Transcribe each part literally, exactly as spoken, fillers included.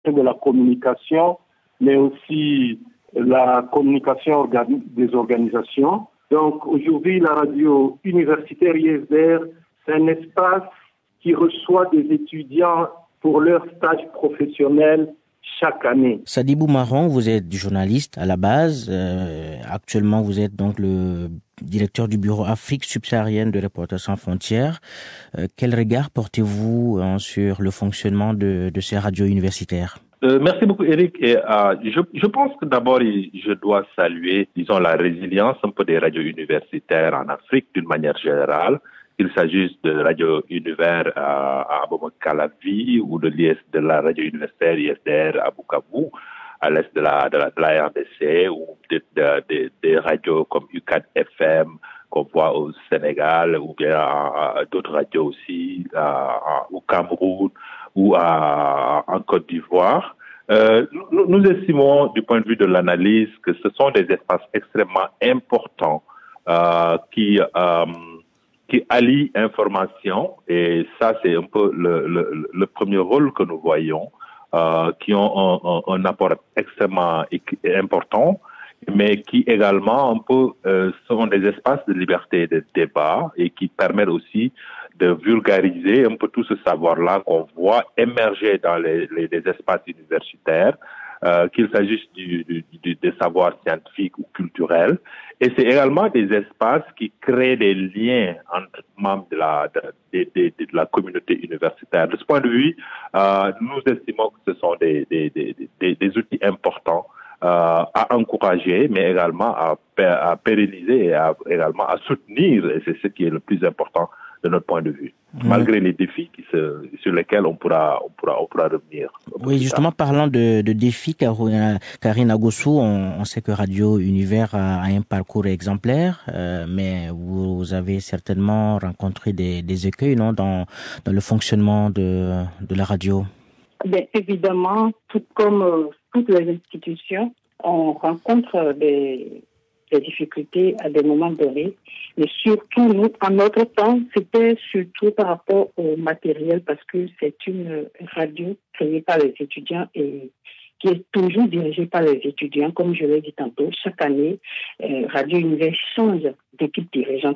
question de la communication, mais aussi la communication organi- des organisations. Donc aujourd'hui, la radio universitaire I S D R, c'est un espace qui reçoit des étudiants pour leur stage professionnel chaque année. Sadibou Marron, vous êtes journaliste à la base. Euh, actuellement, vous êtes donc le directeur du bureau Afrique subsaharienne de Reporters sans frontières. Euh, quel regard portez-vous hein, sur le fonctionnement de, de ces radios universitaires? Euh, merci beaucoup, Eric. Et, euh, je, je pense que d'abord, je dois saluer, disons, la résilience un peu des radios universitaires en Afrique d'une manière générale. Qu'il s'agisse de Radio Univers à, à Abomey-Calavi ou de l'I S, de la radio universitaire I S D R à Bukavu, à l'est de la, de la, de la R D C, ou des de, de, de radios comme U quatre F M qu'on voit au Sénégal, ou bien à, à d'autres radios aussi à, à, au Cameroun ou à, en Côte d'Ivoire. Euh, nous, nous estimons, du point de vue de l'analyse, que ce sont des espaces extrêmement importants euh, qui euh, qui allie information, et ça c'est un peu le, le, le premier rôle que nous voyons, euh, qui ont un, un, un apport extrêmement important, mais qui également un peu euh, sont des espaces de liberté et de débat, et qui permettent aussi de vulgariser un peu tout ce savoir-là qu'on voit émerger dans les, les, les espaces universitaires, euh, qu'il s'agisse du, du, du, des savoirs scientifiques ou culturels. Et c'est également des espaces qui créent des liens entre membres de la, de, de, de, de la communauté universitaire. De ce point de vue, euh, nous estimons que ce sont des, des, des, des, des outils importants euh, à encourager, mais également à, à pérenniser et à, également à soutenir, et c'est ce qui est le plus important de notre point de vue, mmh. malgré les défis qui se, sur lesquels on pourra, on pourra, on pourra revenir. Oui, justement, parlant de, de défis, Karine Agossou, on, on sait que Radio Univers a, a un parcours exemplaire, euh, mais vous avez certainement rencontré des, des écueils, non, dans, dans le fonctionnement de, de la radio. Bien, évidemment, tout comme euh, toutes les institutions, on rencontre des, des difficultés à des moments donnés. Mais surtout, nous, en notre temps, c'était surtout par rapport au matériel, parce que c'est une radio créée par les étudiants et qui est toujours dirigée par les étudiants. Comme je l'ai dit tantôt, chaque année, euh, Radio Univers change d'équipe dirigeante.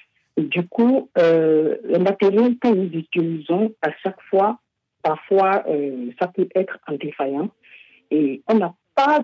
Du coup, euh, le matériel que nous utilisons à chaque fois, parfois, euh, ça peut être en défaillant. Et on n'a pas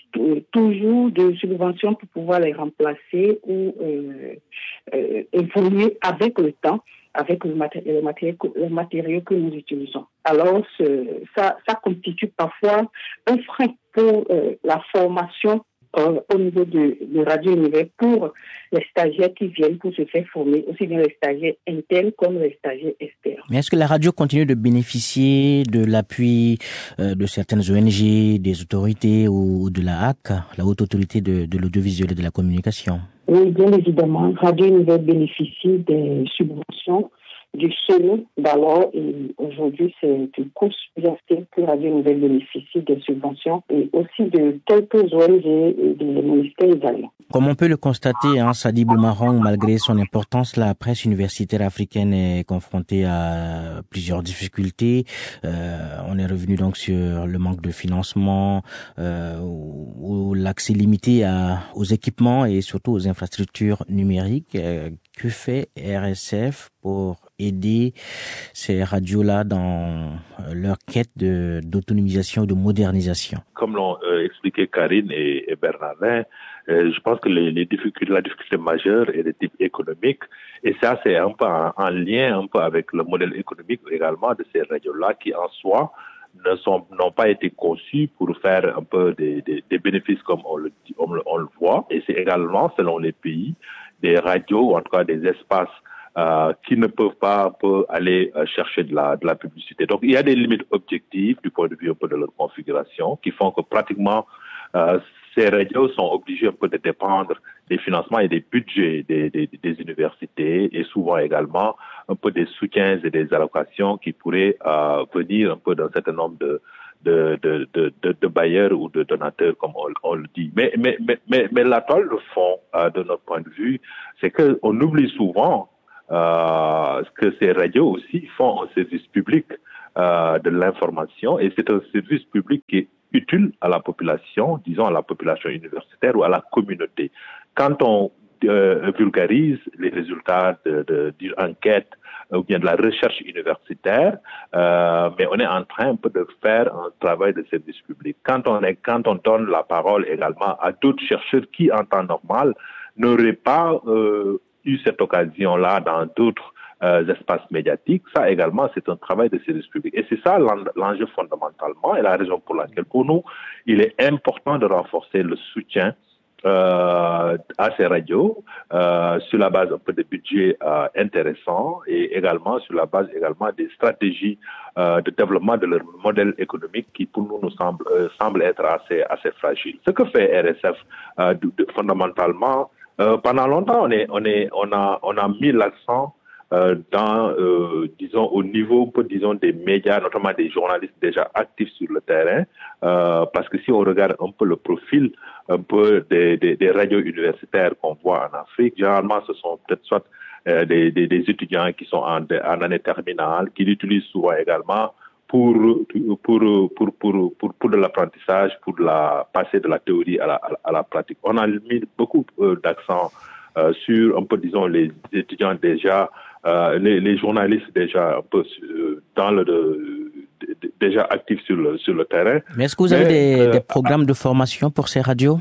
toujours de subventions pour pouvoir les remplacer ou euh, euh, évoluer avec le temps, avec le matériel, le matériel, le matériel que nous utilisons. Alors, ce, ça, ça constitue parfois un frein pour euh, la formation euh, au niveau de, de Radio Univers pour les stagiaires qui viennent pour se faire former, aussi bien les stagiaires internes comme les stagiaires externes. Mais est-ce que la radio continue de bénéficier de l'appui euh, de certaines O N G, des autorités ou de la H A C, la Haute Autorité de, de l'Audiovisuel et de la Communication? Oui, bien évidemment. Radio Univers bénéficie des subventions du S O N U d'alors, et aujourd'hui c'est une course financière que Radio Univers bénéficie des subventions et aussi de quelques O N G et des ministères également. Comme on peut le constater, hein, Sadibou Marron, malgré son importance, la presse universitaire africaine est confrontée à plusieurs difficultés. Euh, on est revenu donc sur le manque de financement, euh, ou, ou l'accès limité à, aux équipements et surtout aux infrastructures numériques. Euh, que fait R S F pour aider ces radios-là dans leur quête de, d'autonomisation, de modernisation? Comme l'ont euh, expliqué Karine et, et Bernardin, euh, je pense que les, les difficultés, la difficulté majeure est de type économique, et ça c'est un peu en, en lien un peu avec le modèle économique également de ces radios-là qui en soi ne sont, n'ont pas été conçus pour faire un peu des, des, des bénéfices comme on le, on, on le voit, et c'est également selon les pays des radios ou en tout cas des espaces Euh, qui ne peuvent pas un peu aller euh, chercher de la, de la publicité. Donc, il y a des limites objectives du point de vue un peu de leur configuration qui font que pratiquement euh, ces radios sont obligées un peu de dépendre des financements et des budgets des, des, des universités et souvent également un peu des soutiens et des allocations qui pourraient euh, venir un peu d'un certain nombre de de, de, de, de, de bailleurs ou de donateurs, comme on, on le dit. Mais, mais, mais, mais, mais la toile de fond, euh, de notre point de vue, c'est qu'on oublie souvent Euh, que ces radios aussi font un service public euh, de l'information et c'est un service public qui est utile à la population, disons à la population universitaire ou à la communauté. Quand on euh, vulgarise les résultats de, de, d'une enquête ou bien de la recherche universitaire, euh, mais on est en train un peu de faire un travail de service public. Quand on est, quand on donne la parole également à d'autres chercheurs qui, en temps normal, n'auraient pas euh, eu cette occasion-là dans d'autres euh, espaces médiatiques, ça également, c'est un travail de service public. Et c'est ça l'enjeu fondamentalement et la raison pour laquelle, pour nous, il est important de renforcer le soutien Euh, à ces radios euh, sur la base un peu de budgets euh, intéressants et également sur la base également des stratégies euh, de développement de leur modèle économique qui pour nous nous semble euh, semble être assez assez fragile. Ce que fait R S F euh, de, de, fondamentalement euh, pendant longtemps on est on est on a on a mis l'accent Euh, dans, euh, disons, au niveau, disons, des médias, notamment des journalistes déjà actifs sur le terrain, euh, parce que si on regarde un peu le profil un peu des, des, des radios universitaires qu'on voit en Afrique, généralement, ce sont peut-être soit euh, des, des, des étudiants qui sont en, en année terminale, qui l'utilisent souvent également pour, pour, pour, pour, pour, pour de l'apprentissage, pour de la, passer de la théorie à la, à la pratique. On a mis beaucoup euh, d'accent euh, sur, un peu, disons, les étudiants déjà Euh, les, les journalistes déjà un peu euh, dans le de, de, déjà actifs sur le sur le terrain. Mais est-ce que vous avez Mais, des, euh, des programmes de formation pour ces radios?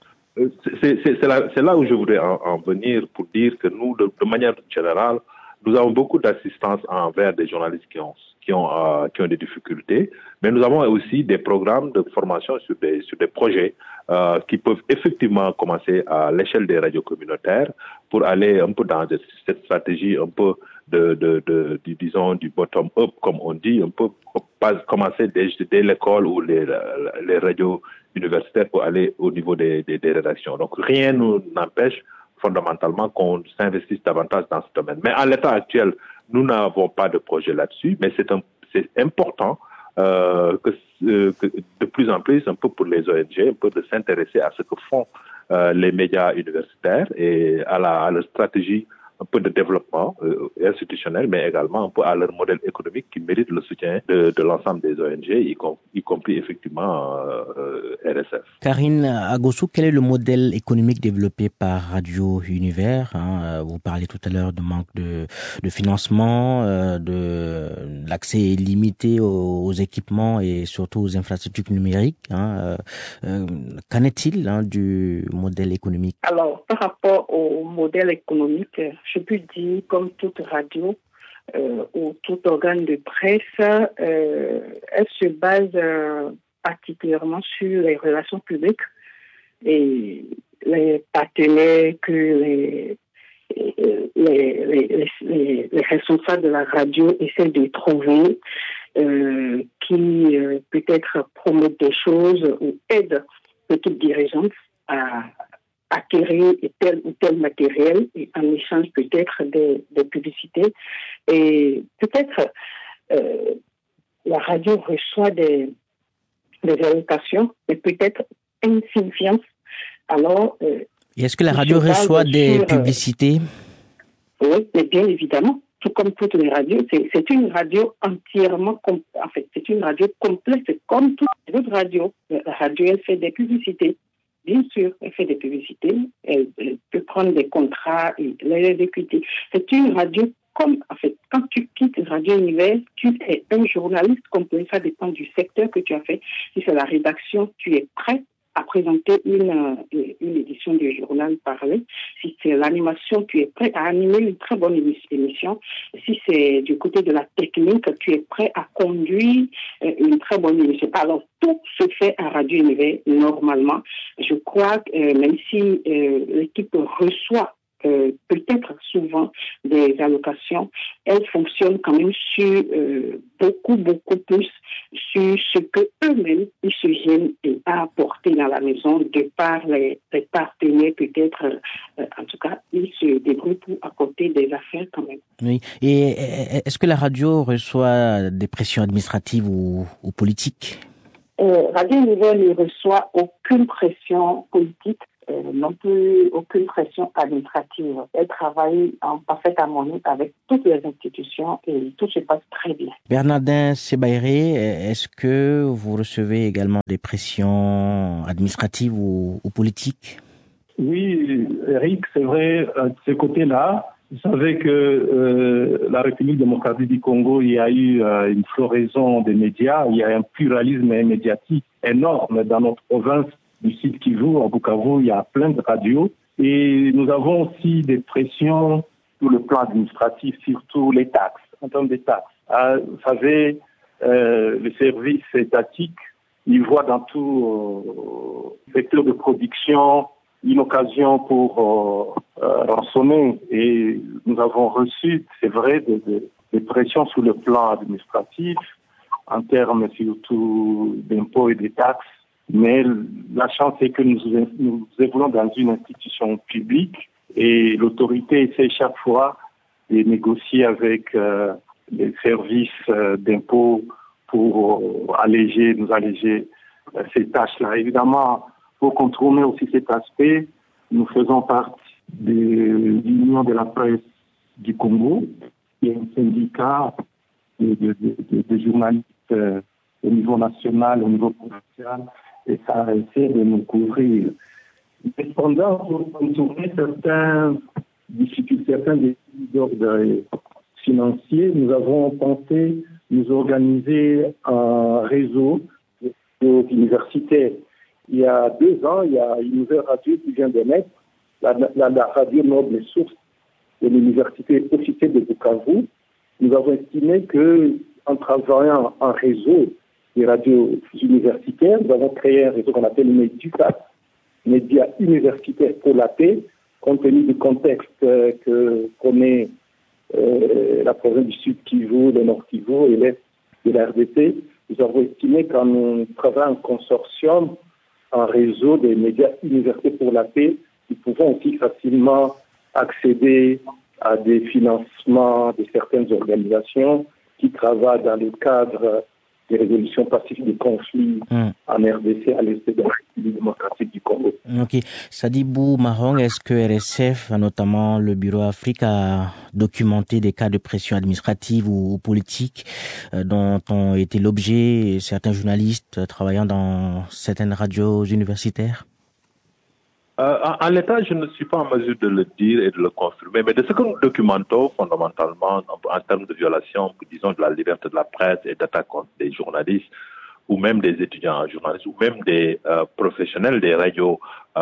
C'est, c'est, c'est, là, c'est là où je voudrais en, en venir pour dire que nous, de, de manière générale, nous avons beaucoup d'assistance envers des journalistes qui ont qui ont euh, qui ont des difficultés, mais nous avons aussi des programmes de formation sur des sur des projets euh, qui peuvent effectivement commencer à l'échelle des radios communautaires pour aller un peu dans cette stratégie un peu de de, de, de disons du bottom up comme on dit, un peu pas commencer dès, dès l'école ou les les radios universitaires pour aller au niveau des des, des rédactions. Donc rien nous n'empêche fondamentalement qu'on s'investisse davantage dans ce domaine. Mais à l'état actuel, nous n'avons pas de projet là-dessus, mais c'est, un, c'est important euh, que, euh, que de plus en plus, un peu pour les O N G, un peu de s'intéresser à ce que font euh, les médias universitaires et à la, à la stratégie un peu de développement euh, institutionnel, mais également un peu à leur modèle économique qui mérite le soutien de, de l'ensemble des O N G, y, com- y compris effectivement euh, R S F. Karine Agossou, quel est le modèle économique développé par Radio Univers, hein? Vous parlez tout à l'heure de manque de, de financement, euh, de l'accès limité aux, aux équipements et surtout aux infrastructures numériques. Hein? Euh, euh, qu'en est-il hein, du modèle économique? Alors, par rapport au modèle économique, je peux dire, comme toute radio euh, ou tout organe de presse, euh, elle se base euh, particulièrement sur les relations publiques et les partenaires que les, les, les, les, les responsables de la radio essaient de trouver, euh, qui euh, peut-être promettent des choses ou aident l'équipe dirigeante à acquérir tel ou tel matériel et en échange peut-être des, des publicités. Et peut-être euh, la radio reçoit des, des allocations, mais peut-être insignifiantes. Alors, euh, et est-ce que la radio reçoit des sur, publicités? euh, Oui, mais bien évidemment. Tout comme toutes les radios, c'est, c'est une radio entièrement, com- en fait, c'est une radio complète, c'est comme toutes les autres radios. La radio, elle fait des publicités. Bien sûr, elle fait des publicités, elle, elle peut prendre des contrats et les exécuter. C'est une radio comme, en fait, quand tu quittes Radio Univers, tu es un journaliste complet, ça dépend du secteur que tu as fait. Si c'est la rédaction, tu es prêt à présenter une, une édition du journal parlé. Si c'est l'animation, tu es prêt à animer une très bonne émission. Si c'est du côté de la technique, tu es prêt à conduire une très bonne émission. Alors, tout se fait à Radio Univers normalement. Je crois que euh, même si euh, l'équipe reçoit euh, peut-être souvent des allocations, elle fonctionne quand même sur euh, beaucoup, beaucoup plus sur ce que eux-mêmes ils se gênent à apporter dans la maison de par les, les partenaires peut-être, euh, en tout cas, ils se débrouillent pour apporter des affaires quand même. Oui. Et est-ce que la radio reçoit des pressions administratives ou, ou politiques? Euh, Radio Univers ne reçoit aucune pression politique, euh, non plus aucune pression administrative. Elle travaille en parfaite harmonie avec toutes les institutions et tout se passe très bien. Bernardin Sebairé, est-ce que vous recevez également des pressions administratives ou, ou politiques? Oui, Eric, c'est vrai, de ce côté-là. Vous savez que euh, la République démocratique du Congo, il y a eu euh, une floraison des médias, il y a un pluralisme médiatique énorme dans notre province du Sud Kivu, à Bukavu, il y a plein de radios. Et nous avons aussi des pressions sur le plan administratif, surtout les taxes, en termes de taxes. Ah, vous savez, euh, les services étatiques, ils voient dans tout euh, secteur de production une occasion pour euh, euh, rançonner. Et nous avons reçu, c'est vrai, des de, de pressions sur le plan administratif, en termes surtout d'impôts et de taxes. Mais la chance est que nous, nous évoluons dans une institution publique et l'autorité essaie chaque fois de négocier avec euh, les services euh, d'impôts pour euh, alléger, nous alléger euh, ces tâches-là. Évidemment, pour contourner aussi cet aspect, nous faisons partie de l'Union de la presse du Congo, qui est un syndicat de, de, de, de journalistes euh, au niveau national, au niveau provincial, et ça essaie de nous couvrir. Cependant, pour contourner certaines difficultés, certains défis d'ordre financier, nous avons pensé nous organiser un réseau universitaire. Il y a deux ans, il y a une nouvelle radio qui vient de naître, la, la, la radio Noble Source de l'université officielle de Bukavu. Nous avons estimé qu'en travaillant en réseau des radios universitaires, nous avons créé un réseau qu'on appelle MEDUCAT, Médias universitaires pour la paix, compte tenu du contexte euh, que connaît euh, la province du Sud Kivu, le Nord Kivu et l'Est de la R D C. Nous avons estimé qu'en travaillant en consortium, un réseau des médias universitaires pour la paix, nous pouvons aussi facilement accéder à des financements de certaines organisations qui travaillent dans le cadre des résolutions pacifiques des conflits mmh. en R D C à l'est de la République démocratique du Congo. Ok. Sadibou Mahong, est-ce que R S F, notamment le Bureau Afrique, a documenté des cas de pression administrative ou, ou politique euh, dont ont été l'objet certains journalistes travaillant dans certaines radios universitaires? Euh, en, en l'état, je ne suis pas en mesure de le dire et de le confirmer, mais de ce que nous documentons fondamentalement en, en termes de violation, disons, de la liberté de la presse et d'attaque contre des journalistes, ou même des étudiants en journalisme, ou même des euh, professionnels des radios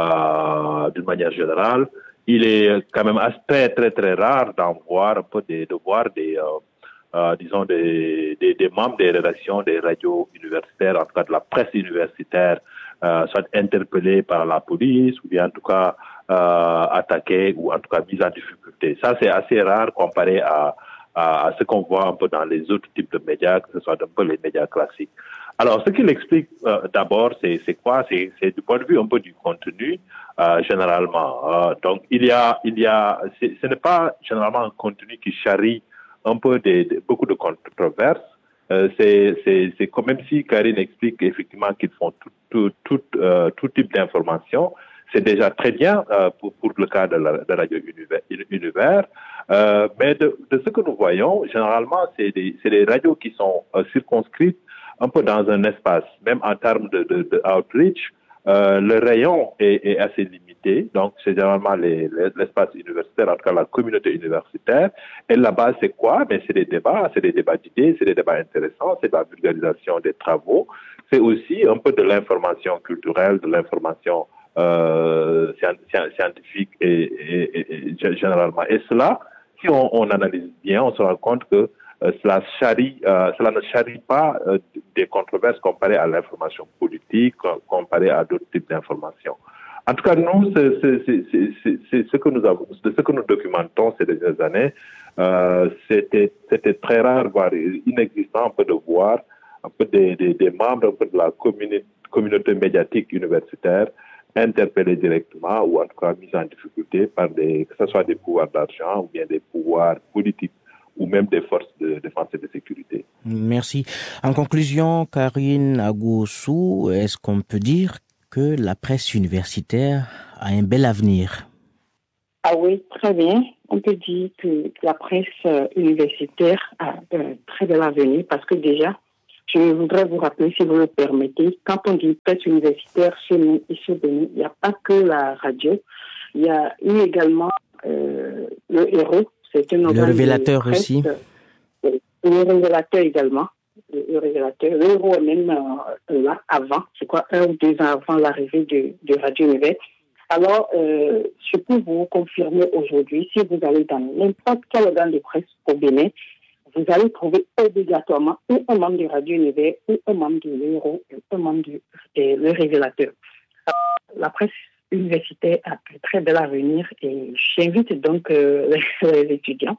euh, d'une manière générale, il est quand même très, très, très rare d'en voir un peu des, de voir des, euh, euh, disons, des, des, des membres des rédactions des radios universitaires, en tout cas de la presse universitaire, Euh, soit interpellés par la police ou bien en tout cas euh, attaqués ou en tout cas mis en difficulté. Ça, c'est assez rare comparé à, à, à ce qu'on voit un peu dans les autres types de médias, que ce soit un peu les médias classiques. Alors, ce qu'il explique euh, d'abord, c'est, c'est quoi? C'est, c'est du point de vue un peu du contenu, euh, généralement. Euh, donc, il y a, il y a, c'est, ce n'est pas généralement un contenu qui charrie un peu des, des, beaucoup de controverses. Euh, c'est, c'est, c'est comme même si Karine explique effectivement qu'ils font tout, tout, tout, euh, tout type d'information. C'est déjà très bien euh, pour, pour le cas de la, de Radio Univers. univers. Euh, mais de, de ce que nous voyons, généralement, c'est des, c'est des radios qui sont euh, circonscrites un peu dans un espace. Même en termes de, de, de outreach, euh, le rayon est, est assez limité. Donc, c'est généralement les, les, l'espace universitaire, en tout cas la communauté universitaire. Et là-bas, c'est quoi? Mais c'est des débats, c'est des débats d'idées, c'est des débats intéressants, c'est de la vulgarisation des travaux. C'est aussi un peu de l'information culturelle, de l'information euh, scientifique et, et, et, et généralement. Et cela, si on, on analyse bien, on se rend compte que Euh, cela, charrie, euh, cela ne charrie pas euh, des controverses comparées à l'information politique, comparées à d'autres types d'informations. En tout cas, nous, c'est, c'est, c'est, c'est, c'est ce que nous avons, de ce que nous documentons ces dernières années, euh, c'était, c'était très rare, voire inexistant, un peu de voir un peu des, des, des membres un peu de la communi- communauté médiatique universitaire interpellés directement ou en tout cas mis en difficulté par des, que ce soit des pouvoirs d'argent ou bien des pouvoirs politiques ou même des forces de défense et de sécurité. Merci. En conclusion, Karine Agoussou, est-ce qu'on peut dire que la presse universitaire a un bel avenir? Ah oui, très bien. On peut dire que la presse universitaire a un très bel avenir parce que déjà, je voudrais vous rappeler, si vous le permettez, quand on dit presse universitaire chez nous et chez Bénin, il n'y a pas que la radio, il y a eu également euh, le héros, c'est un Le révélateur aussi. Euh, le révélateur également. Le, le révélateur. Le héros est même euh, là avant, je crois un ou deux ans avant l'arrivée de, de Radio Univers. Alors, euh, je peux vous confirmer aujourd'hui, si vous allez dans n'importe quel organe de presse au Bénin, vous allez trouver obligatoirement ou un membre de Radio Univers, ou un membre de l'Héros, ou un membre de euh, le révélateur. Alors, la presse universitaire a un très bel avenir et j'invite donc euh, les, les étudiants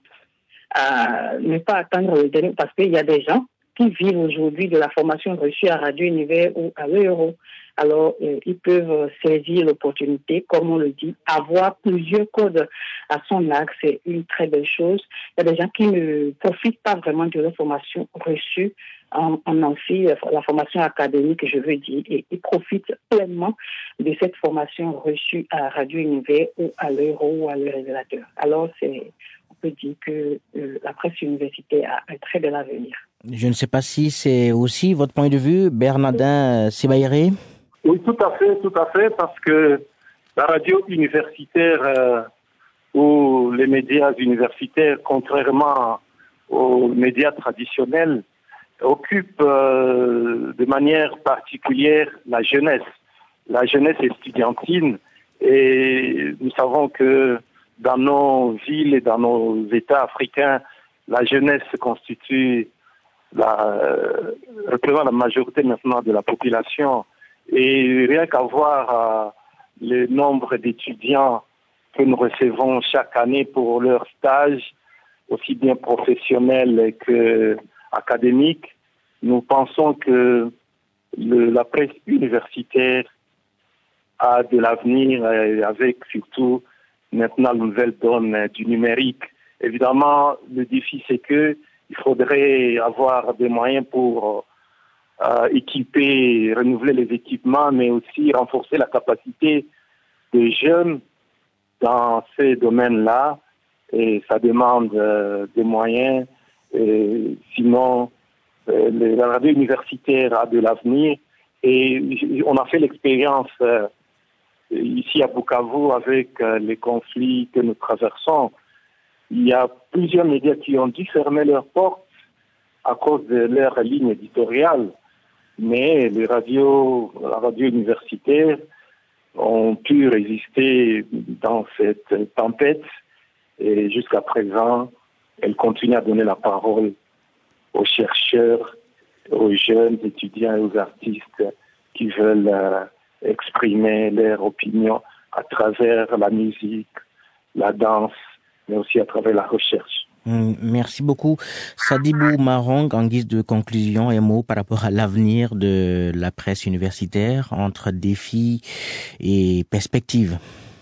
à ne pas attendre le dernier parce qu'il y a des gens qui vivent aujourd'hui de la formation reçue à Radio Univers ou à l'Euro. Alors, euh, ils peuvent saisir l'opportunité, comme on le dit, avoir plusieurs codes à son axe, c'est une très belle chose. Il y a des gens qui ne profitent pas vraiment de leur formation reçue en, en amphi, la formation académique, je veux dire, et ils profitent pleinement de cette formation reçue à Radio Univers ou à l'Euro ou à le Révélateur. Alors, c'est, on peut dire que euh, la presse universitaire a un très bel avenir. Je ne sais pas si c'est aussi votre point de vue, Bernardin Sebaïré. Oui, tout à fait, tout à fait, parce que la radio universitaire euh, ou les médias universitaires, contrairement aux médias traditionnels, occupent euh, de manière particulière la jeunesse, la jeunesse estudiantine. Et nous savons que dans nos villes et dans nos États africains, la jeunesse constitue la, euh, représente la majorité maintenant de la population. Et rien qu'à voir euh, le nombre d'étudiants que nous recevons chaque année pour leur stage, aussi bien professionnels qu'académiques, nous pensons que le, la presse universitaire a de l'avenir euh, avec surtout maintenant la nouvelle donne du numérique. Évidemment, le défi c'est que il faudrait avoir des moyens pour euh, équiper, renouveler les équipements, mais aussi renforcer la capacité des jeunes dans ces domaines-là. Et ça demande euh, des moyens. Et sinon, euh, la radio universitaire a de l'avenir. Et on a fait l'expérience euh, ici à Bukavu avec euh, les conflits que nous traversons. Il y a plusieurs médias qui ont dû fermer leurs portes à cause de leur ligne éditoriale. Mais les radios, la radio universitaire ont pu résister dans cette tempête et jusqu'à présent, elles continuent à donner la parole aux chercheurs, aux jeunes étudiants et aux artistes qui veulent euh, exprimer leur opinion à travers la musique, la danse, mais aussi à travers la recherche. Merci beaucoup. Sadibou Marong, en guise de conclusion, un mot par rapport à l'avenir de la presse universitaire entre défis et perspectives.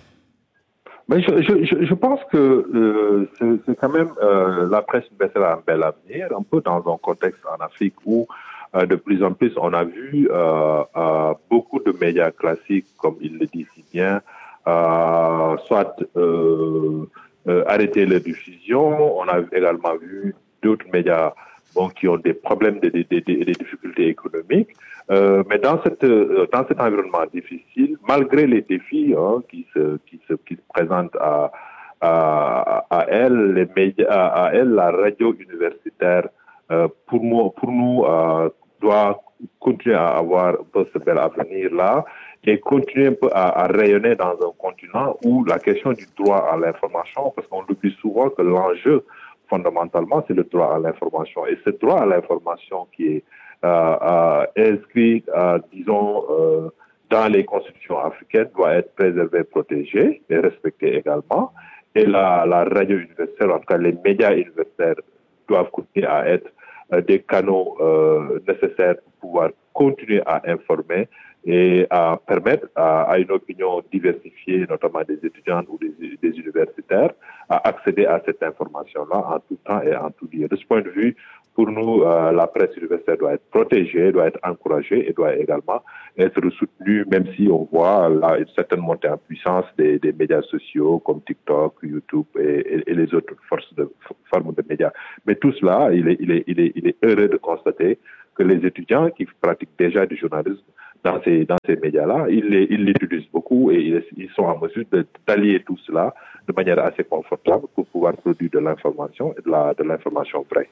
Mais je, je, je pense que euh, c'est, c'est quand même euh, la presse universitaire a un bel avenir, un peu dans un contexte en Afrique où euh, de plus en plus on a vu euh, euh, beaucoup de médias classiques, comme il le dit si bien, euh, soit euh, Euh, arrêter leur diffusion. On a également vu d'autres médias bon, qui ont des problèmes, des, des, des, des difficultés économiques. Euh, mais dans, cette, euh, dans cet environnement difficile, malgré les défis hein, qui, se, qui, se, qui se présentent à, à, à elle, les médias, à, à elle, la radio universitaire, euh, pour, moi, pour nous, euh, doit continuer à avoir un peu ce bel avenir-là et continuer un peu à, à rayonner dans un continent où la question du droit à l'information, parce qu'on oublie souvent que l'enjeu, fondamentalement, c'est le droit à l'information. Et ce droit à l'information qui est euh, euh, inscrit, euh, disons, euh, dans les constitutions africaines doit être préservé, protégé et respecté également. Et la, la radio universitaire, en tout cas les médias universitaires, doivent continuer à être euh, des canaux euh, nécessaires pour pouvoir continuer à informer et à permettre à, à une opinion diversifiée, notamment des étudiants ou des, des universitaires, à accéder à cette information-là en tout temps et en tout lieu. De ce point de vue, pour nous, euh, la presse universitaire doit être protégée, doit être encouragée et doit également être soutenue, même si on voit là une certaine montée en puissance des, des médias sociaux comme TikTok, YouTube et, et, et les autres forces de, formes de médias. Mais tout cela, il est, il est, il est, il est heureux de constater que les étudiants qui pratiquent déjà du journalisme dans ces, dans ces médias-là, ils, les, ils l'utilisent beaucoup et ils, ils sont en mesure de, d'allier tout cela de manière assez confortable pour pouvoir produire de l'information et de, la, de l'information vraie.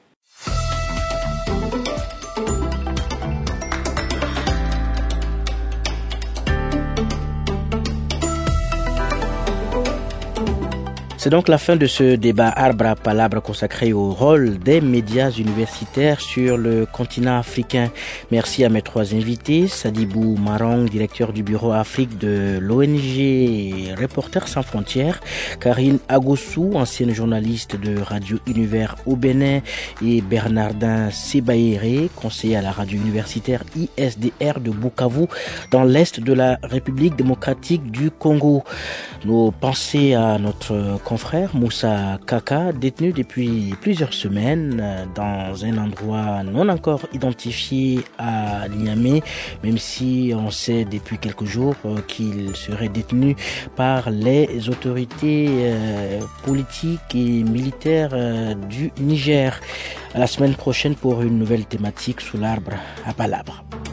C'est donc la fin de ce débat Arbre à Palabre consacré au rôle des médias universitaires sur le continent africain. Merci à mes trois invités, Sadibou Marong, directeur du bureau Afrique de l'O N G Reporters sans frontières, Karine Agossou, ancienne journaliste de Radio Univers au Bénin, et Bernardin Sebaéré, conseiller à la radio universitaire I S D R de Bukavu, dans l'est de la République démocratique du Congo. Nos pensées à notre confrère Moussa Kaka, détenu depuis plusieurs semaines dans un endroit non encore identifié à Niamey, même si on sait depuis quelques jours qu'il serait détenu par les autorités euh, politiques et militaires euh, du Niger. À la semaine prochaine pour une nouvelle thématique sous l'arbre à Palabre.